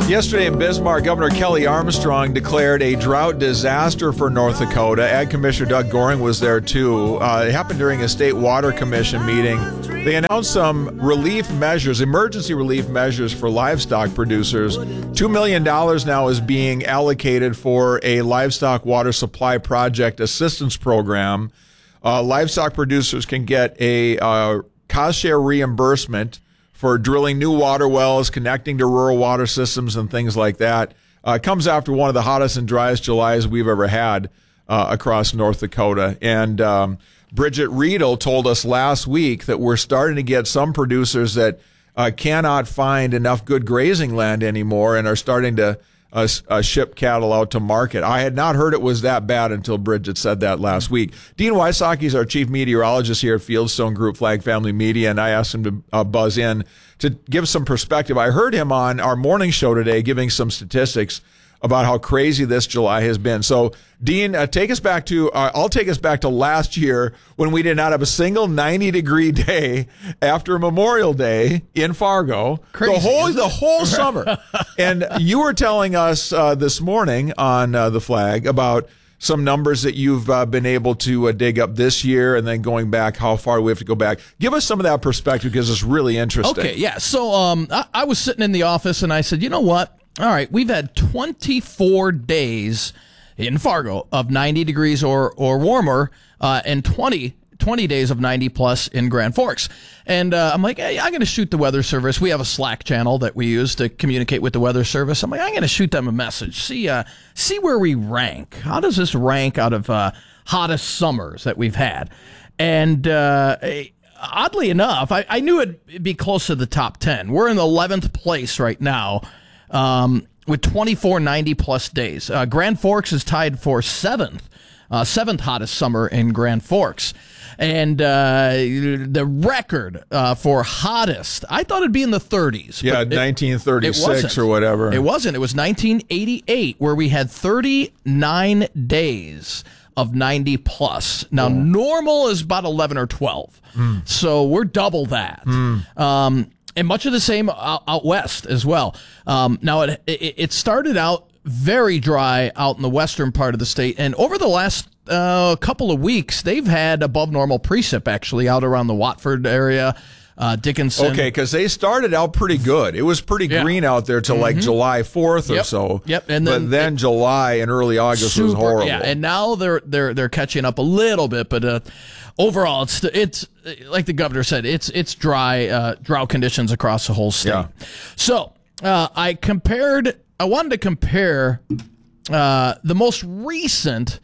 Yesterday in Bismarck, Governor Kelly Armstrong declared a drought disaster for North Dakota. Ag Commissioner Doug Goring was there too. It happened during a state water commission meeting. They announced some relief measures, emergency relief measures for livestock producers. $2 million now is being allocated for a livestock water supply project assistance program. Livestock producers can get a cost share reimbursement for drilling new water wells, connecting to rural water systems, and things like that. Comes after one of the hottest and driest Julys we've ever had across North Dakota. And Bridget Riedel told us last week that we're starting to get some producers that cannot find enough good grazing land anymore and are starting to ship cattle out to market. I had not heard it was that bad until Bridget said that last week. Dean Wysocki is our chief meteorologist here at Fieldstone Group Flag Family Media, and I asked him to buzz in to give some perspective. I heard him on our morning show today giving some statistics about how crazy this July has been. So, Dean, take us back to, I'll take us back to last year when we did not have a single 90-degree day after Memorial Day in Fargo. Crazy, the whole summer. And you were telling us this morning on the Flag about some numbers that you've been able to dig up this year, and then going back, how far we have to go back. Give us some of that perspective because it's really interesting. Okay, yeah. So I was sitting in the office and I said, you know what? All right, we've had 24 days in Fargo of 90 degrees or warmer, and 20 days of 90 plus in Grand Forks. And I'm like, hey, I'm going to shoot the Weather Service. We have a Slack channel that we use to communicate with the Weather Service. I'm like, I'm going to shoot them a message. See where we rank. How does this rank out of hottest summers that we've had? And oddly enough, I knew it'd be close to the top 10. We're in the 11th place right now. With 24 90-plus days. Grand Forks is tied for seventh hottest summer in Grand Forks. And the record for hottest, I thought it'd be in the 30s. Yeah, 1936 or whatever. It wasn't. It was 1988 where we had 39 days of 90-plus. Now, normal is about 11 or 12. So we're double that. And much of the same out west as well. Now, it started out very dry out in the western part of the state, and over the last couple of weeks, they've had above normal precip actually out around the Watford area, Dickinson. Okay, because they started out pretty good. It was pretty green out there till like July 4th or so. Yep. But then July and early August was horrible. Yeah, and now they're catching up a little bit, but overall, it's like the governor said, it's dry, drought conditions across the whole state. Yeah. So I wanted to compare the most recent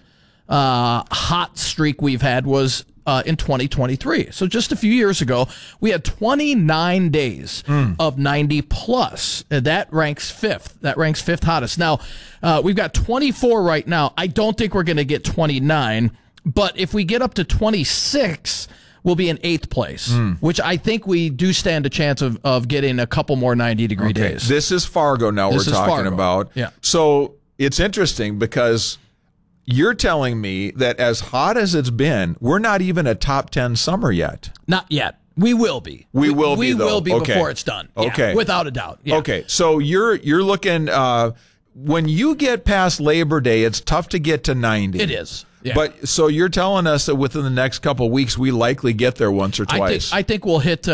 hot streak we've had was in 2023. So just a few years ago, we had 29 days of 90 plus. That ranks fifth. That ranks fifth hottest. Now, we've got 24 right now. I don't think we're going to get 29. But if we get up to 26, we'll be in eighth place, which I think we do stand a chance of getting a couple more 90-degree days. This is Fargo now we're talking about. Yeah. So it's interesting because you're telling me that as hot as it's been, we're not even a top 10 summer yet. Not yet. We will be. We will be before it's done. Okay. Yeah, without a doubt. Yeah. Okay. So you're looking when you get past Labor Day, it's tough to get to 90. It is. Yeah. But so you're telling us that within the next couple of weeks, we likely get there once or twice. I think we'll hit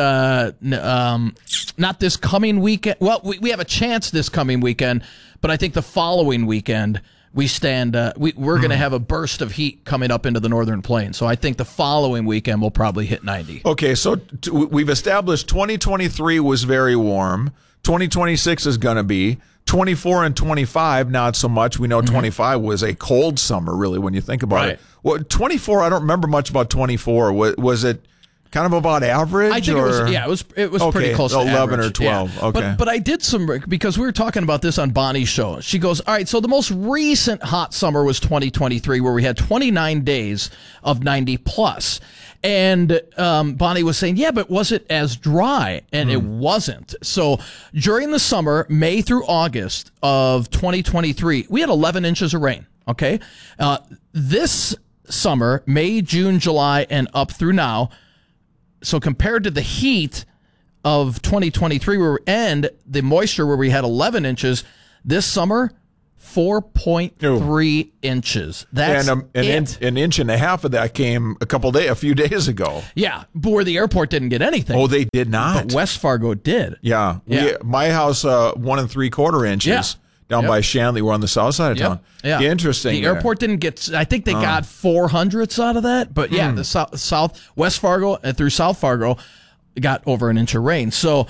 not this coming weekend. Well, we have a chance this coming weekend, but I think the following weekend we stand. We're going to have a burst of heat coming up into the northern plains. So I think the following weekend we'll probably hit 90. Okay, so we've established 2023 was very warm. 2026 is going to be. 24 and 25, not so much. We know 25 was a cold summer, really, when you think about it. Well, 24, I don't remember much about 24. Was it kind of about average? I think it was pretty close to 11 average. or 12. Yeah. Okay. But I did some, because we were talking about this on Bonnie's show. She goes, all right, so the most recent hot summer was 2023, where we had 29 days of 90 plus. And Bonnie was saying, yeah, but was it as dry? And it wasn't. So during the summer, May through August of 2023, we had 11 inches of rain. Okay. This summer, May, June, July, and up through now, so compared to the heat of 2023 and the moisture where we had 11 inches, this summer, 4.3 inches. That's an inch and a half of that came a few days ago. Yeah, but where the airport didn't get anything. Oh, they did not. But West Fargo did. Yeah. My house, 1 3/4 inches down by Shanley. We're on the south side of town. Yeah. Interesting. The airport didn't get, I think they got 400ths out of that. But yeah, the West Fargo and through South Fargo got over an inch of rain. So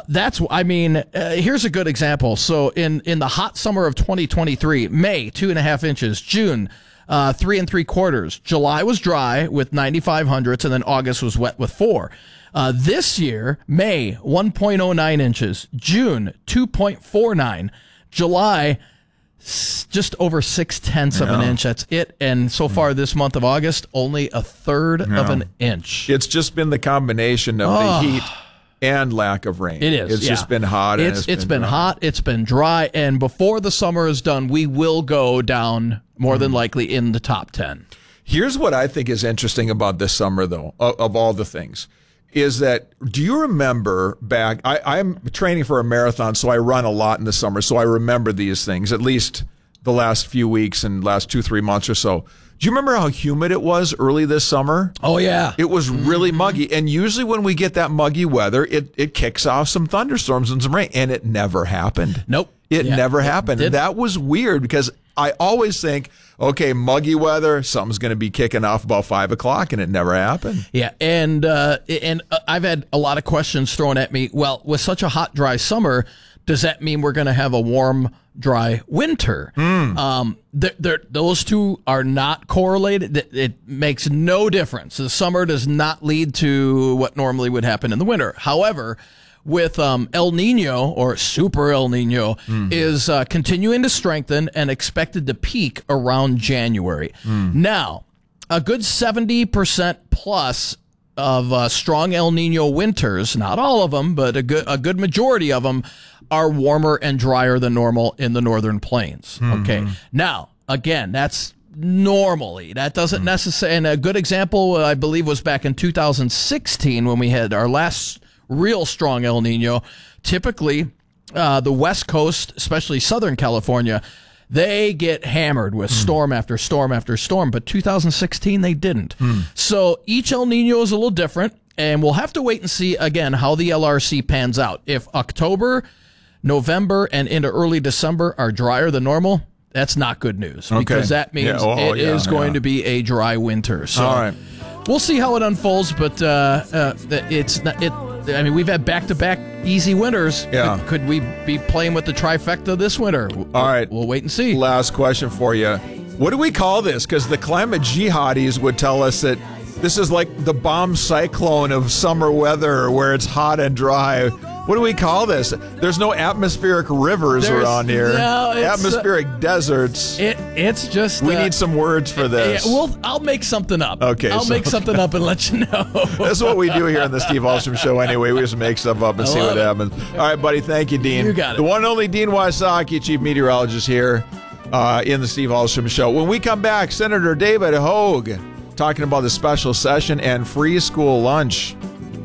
here's a good example. So in the hot summer of 2023, May, 2.5 inches, June, 3 3/4. July was dry with 95 hundredths, and then August was wet with 4. This year, May, 1.09 inches, June, 2.49, July, just over 0.6 of an inch. That's it. And so far this month of August, only a third of an inch. It's just been the combination of the heat and lack of rain. It is. It's just been hot. It's been hot. It's been dry. And before the summer is done, we will go down more than likely in the top 10. Here's what I think is interesting about this summer, though, of all the things, is that, do you remember back, I'm training for a marathon, so I run a lot in the summer, so I remember these things, at least the last few weeks and last 2-3 months or so. Do you remember how humid it was early this summer? Oh, yeah. It was really muggy, and usually when we get that muggy weather, it kicks off some thunderstorms and some rain, and it never happened. Nope. It never happened. And that was weird because I always think, okay, muggy weather, something's going to be kicking off about 5 o'clock, and it never happened. Yeah, and I've had a lot of questions thrown at me. Well, with such a hot, dry summer, does that mean we're going to have a warm, dry winter? Those two are not correlated. It makes no difference. The summer does not lead to what normally would happen in the winter. However, with El Nino, or Super El Nino, is continuing to strengthen and expected to peak around January. Now, a good 70% plus of strong El Nino winters, not all of them, but a good majority of them, are warmer and drier than normal in the northern plains. Okay. Now, again, that's normally. That doesn't necessarily, and a good example, I believe, was back in 2016 when we had our last real strong El Nino. Typically, the West Coast, especially Southern California, they get hammered with storm after storm after storm, but 2016 they didn't. So each El Nino is a little different, and we'll have to wait and see, again, how the LRC pans out. If October, November, and into early December are drier than normal, that's not good news, because that means it is going to be a dry winter. So all right. We'll see how it unfolds, but it's not. I mean, we've had back-to-back easy winters. Yeah. Could we be playing with the trifecta this winter? All right. We'll wait and see. Last question for you. What do we call this? Because the climate jihadis would tell us that this is like the bomb cyclone of summer weather where it's hot and dry. What do we call this? There's no atmospheric rivers around here. No, atmospheric deserts. It's just... we need some words for this. I'll make something up. Okay. I'll make something up and let you know. That's what we do here on the Steve Ahlstrom Show anyway. We just make stuff up and see what happens. All right, buddy. Thank you, Dean. You got it. The one and only Dean Wysocki, Chief Meteorologist here in the Steve Ahlstrom Show. When we come back, Senator David Hogue talking about the special session and free school lunch.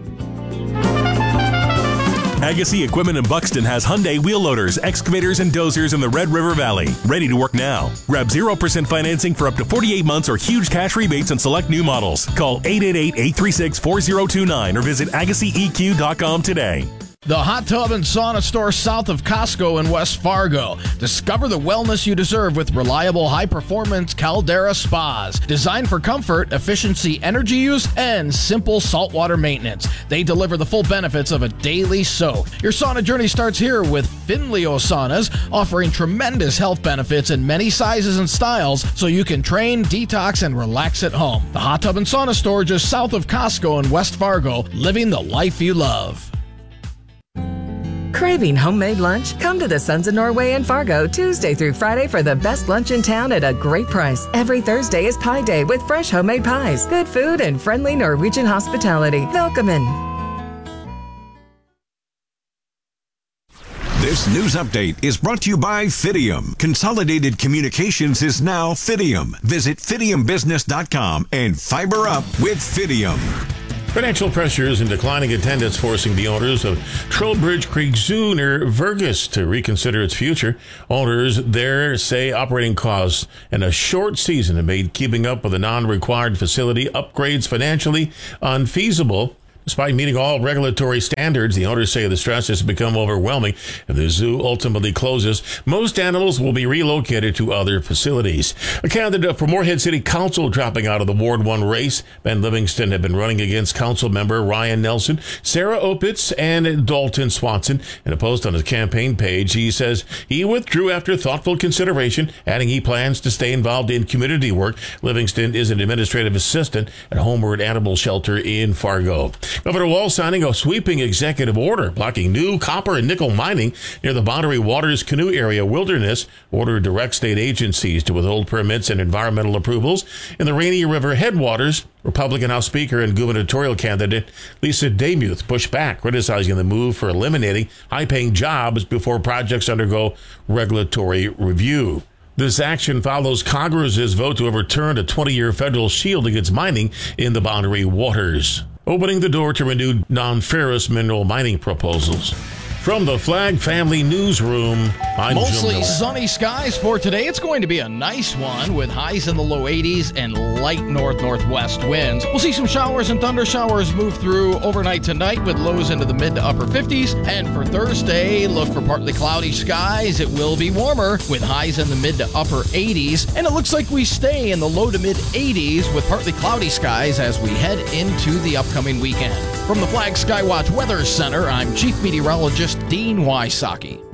Agassi Equipment in Buxton has Hyundai wheel loaders, excavators, and dozers in the Red River Valley. Ready to work now. Grab 0% financing for up to 48 months or huge cash rebates on select new models. Call 888-836-4029 or visit AgassiEQ.com today. The Hot Tub and Sauna Store south of Costco in West Fargo. Discover the wellness you deserve with reliable, high-performance Caldera spas. Designed for comfort, efficiency, energy use, and simple saltwater maintenance. They deliver the full benefits of a daily soak. Your sauna journey starts here with Finleo Saunas, offering tremendous health benefits in many sizes and styles so you can train, detox, and relax at home. The Hot Tub and Sauna Store just south of Costco in West Fargo, living the life you love. Craving homemade lunch? Come to the Sons of Norway in Fargo Tuesday through Friday for the best lunch in town at a great price. Every Thursday is Pie Day with fresh homemade pies, good food, and friendly Norwegian hospitality. Velkommen. This news update is brought to you by Fidium. Consolidated Communications is now Fidium. Visit FidiumBusiness.com and fiber up with Fidium. Financial pressures and declining attendance forcing the owners of Trowbridge Creek Zoo near Vergas to reconsider its future. Owners there say operating costs and a short season have made keeping up with the non-required facility upgrades financially unfeasible. Despite meeting all regulatory standards, the owners say the stress has become overwhelming. If the zoo ultimately closes, most animals will be relocated to other facilities. A candidate for Moorhead City Council dropping out of the Ward 1 race. Ben Livingston had been running against council member Ryan Nelson, Sarah Opitz, and Dalton Swanson. In a post on his campaign page, he says he withdrew after thoughtful consideration, adding he plans to stay involved in community work. Livingston is an administrative assistant at Homeward Animal Shelter in Fargo. Governor Walz signing a sweeping executive order blocking new copper and nickel mining near the Boundary Waters Canoe Area Wilderness. Order directs state agencies to withhold permits and environmental approvals in the Rainy River headwaters. Republican House Speaker and gubernatorial candidate Lisa Demuth pushed back, criticizing the move for eliminating high-paying jobs before projects undergo regulatory review. This action follows Congress's vote to overturn a 20-year federal shield against mining in the Boundary Waters, opening the door to renewed non-ferrous mineral mining proposals. From the Flag Family Newsroom, I'm mostly Jim Miller. sunny skies for today. It's going to be a nice one with highs in the low 80s and light north-northwest winds. We'll see some showers and thunder showers move through overnight tonight with lows into the mid to upper 50s. And for Thursday, look for partly cloudy skies. It will be warmer with highs in the mid to upper 80s. And it looks like we stay in the low to mid 80s with partly cloudy skies as we head into the upcoming weekend. From the Flag Skywatch Weather Center, I'm Chief Meteorologist Dean Wysocki.